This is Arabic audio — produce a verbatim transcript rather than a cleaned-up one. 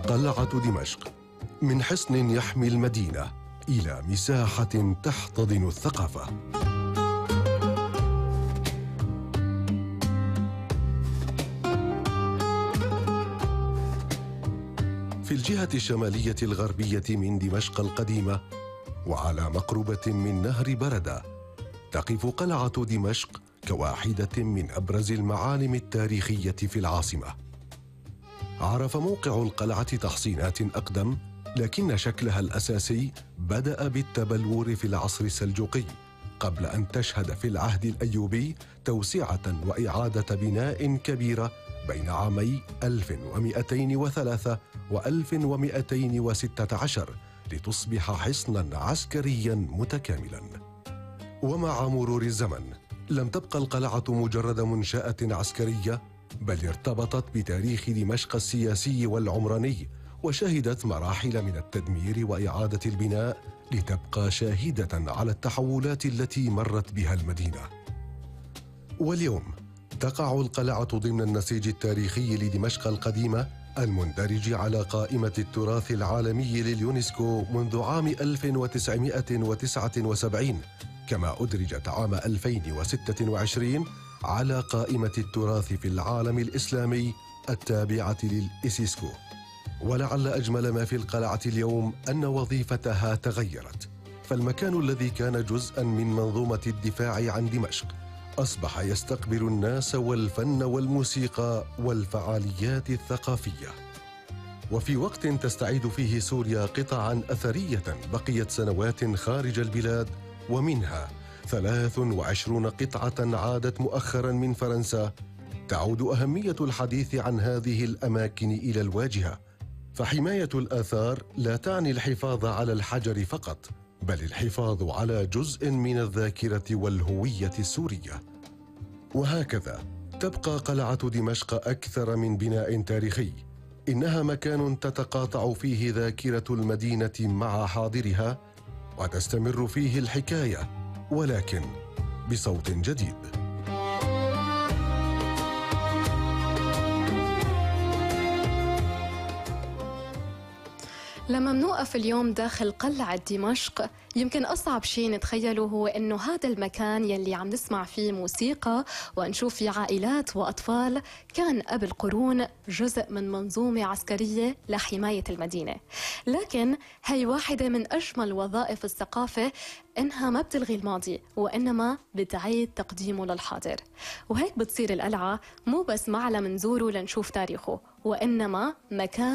قلعة دمشق، من حصن يحمي المدينة إلى مساحة تحتضن الثقافة. في الجهة الشمالية الغربية من دمشق القديمة، وعلى مقربة من نهر بردة، تقف قلعة دمشق كواحدة من أبرز المعالم التاريخية في العاصمة. عرف موقع القلعة تحصينات أقدم، لكن شكلها الأساسي بدأ بالتبلور في العصر السلجوقي، قبل أن تشهد في العهد الأيوبي توسعة وإعادة بناء كبيرة بين عامي ألف ومئتين وثلاثة وألف ومئتين وستة عشر، لتصبح حصناً عسكرياً متكاملاً. ومع مرور الزمن لم تبقى القلعة مجرد منشأة عسكرية، بل ارتبطت بتاريخ دمشق السياسي والعمراني، وشهدت مراحل من التدمير وإعادة البناء، لتبقى شاهدة على التحولات التي مرت بها المدينة. واليوم تقع القلعة ضمن النسيج التاريخي لدمشق القديمة، المندرج على قائمة التراث العالمي لليونسكو منذ عام ألف وتسعمئة وتسعة وسبعين، كما أدرجت عام ألفين وستة وعشرين على قائمة التراث في العالم الإسلامي التابعة للإسيسكو. ولعل أجمل ما في القلعة اليوم أن وظيفتها تغيرت، فالمكان الذي كان جزءاً من منظومة الدفاع عن دمشق أصبح يستقبل الناس والفن والموسيقى والفعاليات الثقافية. وفي وقت تستعيد فيه سوريا قطعاً أثرية بقيت سنوات خارج البلاد، ومنها ثلاث وعشرون قطعة عادت مؤخراً من فرنسا، تعود أهمية الحديث عن هذه الأماكن إلى الواجهة. فحماية الآثار لا تعني الحفاظ على الحجر فقط، بل الحفاظ على جزء من الذاكرة والهوية السورية. وهكذا تبقى قلعة دمشق أكثر من بناء تاريخي، إنها مكان تتقاطع فيه ذاكرة المدينة مع حاضرها، وتستمر فيه الحكاية، ولكن بصوت جديد. لما منوقف اليوم داخل قلعة دمشق، يمكن أصعب شيء نتخيله هو إنه هذا المكان يلي عم نسمع فيه موسيقى ونشوف فيه عائلات وأطفال كان قبل قرون جزء من منظومة عسكرية لحماية المدينة. لكن هي واحدة من أجمل وظائف الثقافة، إنها ما بتلغي الماضي وإنما بتعيد تقديمه للحاضر. وهيك بتصير القلعة مو بس معلم نزوره لنشوف تاريخه، وإنما مكان